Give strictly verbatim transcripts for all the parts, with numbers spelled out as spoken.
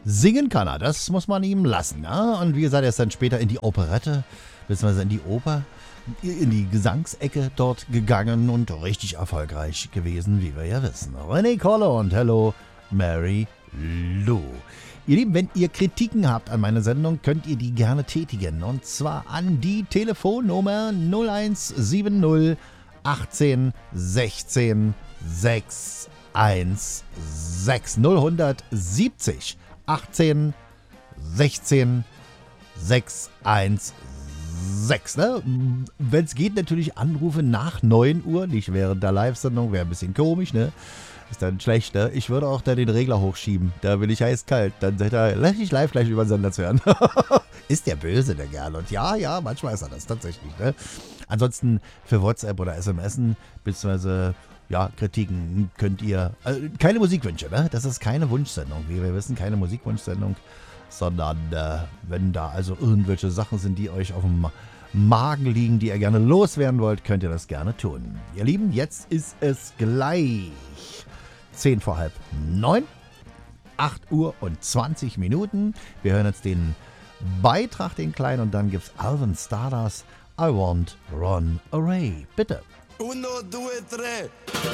Singen kann er, das muss man ihm lassen. Ja? Und wie gesagt, er ist dann später in die Operette, beziehungsweise in die Oper, in die Gesangsecke dort gegangen und richtig erfolgreich gewesen, wie wir ja wissen. René Kolle und Hello, Mary Lou. Ihr Lieben, wenn ihr Kritiken habt an meiner Sendung, könnt ihr die gerne tätigen. Und zwar an die Telefonnummer null eins sieben null achtzehn sechzehn sechs eins sechs null siebzig achtzehn sechzehn sechs eins sechs. Ne? Wenn es geht, natürlich Anrufe nach neun Uhr, nicht während der Live-Sendung, wäre ein bisschen komisch, ne? Ist dann schlecht, ne? Ich würde auch da den Regler hochschieben, da bin ich eiskalt, dann seid ihr richtig live gleich über den Sender zu hören. Ist der böse, der Kerl. Und ja, ja, manchmal ist er das tatsächlich, ne? Ansonsten für WhatsApp oder S M S, beziehungsweise ja, Kritiken könnt ihr, also keine Musikwünsche, ne? Das ist keine Wunschsendung, wie wir wissen, keine Musikwunschsendung, sondern äh, wenn da also irgendwelche Sachen sind, die euch auf dem Magen liegen, die ihr gerne loswerden wollt, könnt ihr das gerne tun. Ihr Lieben, jetzt ist es gleich zehn vor halb neun, acht Uhr und zwanzig Minuten. Wir hören jetzt den Beitrag, den kleinen, und dann gibt's Alvin Stardust, I Won't Run Away. Bitte. Uno, due, tre.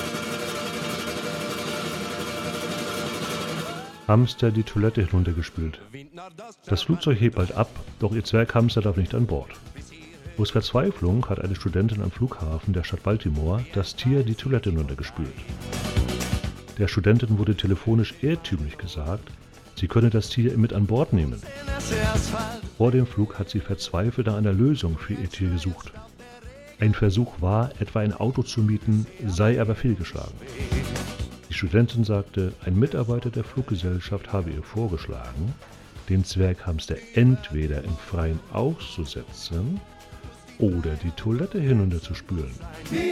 Hamster die Toilette hinuntergespült. Das Flugzeug hebt bald ab, doch ihr Zwerghamster darf nicht an Bord. Aus Verzweiflung hat eine Studentin am Flughafen der Stadt Baltimore das Tier die Toilette hinuntergespült. Der Studentin wurde telefonisch irrtümlich gesagt, sie könne das Tier mit an Bord nehmen. Vor dem Flug hat sie verzweifelt nach einer Lösung für ihr Tier gesucht. Ein Versuch war, etwa ein Auto zu mieten, sei aber fehlgeschlagen. Die Studentin sagte, ein Mitarbeiter der Fluggesellschaft habe ihr vorgeschlagen, den Zwerghamster entweder im Freien auszusetzen oder die Toilette hinunterzuspülen.